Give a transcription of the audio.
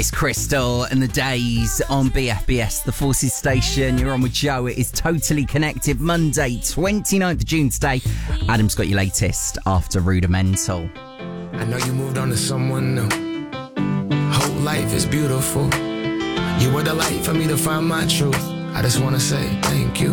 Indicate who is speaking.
Speaker 1: It's Crystal and the Days on BFBS, the Forces Station. You're on with Joe. It is Totally Connected, Monday, 29th of June today. Adam's got your latest after Rudimental.
Speaker 2: I know you moved on to someone new. Whole life is beautiful. You were the light for me to find my truth. I just want to say thank you.